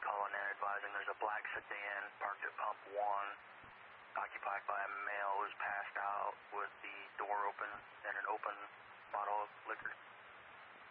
calling in advising there's a black sedan parked at pump 1, occupied by a male who's passed out with the